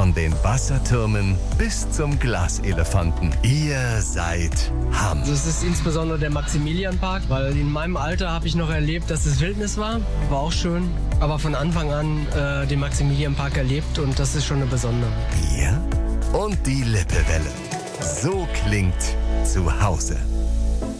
Von den Wassertürmen bis zum Glaselefanten. Ihr seid Hamm. Das ist insbesondere der Maximilianpark, weil in meinem Alter habe ich noch erlebt, dass es Wildnis war. War auch schön. Aber von Anfang an den Maximilianpark erlebt und das ist schon eine besondere. Ihr und die Lippewelle. So klingt zu Hause.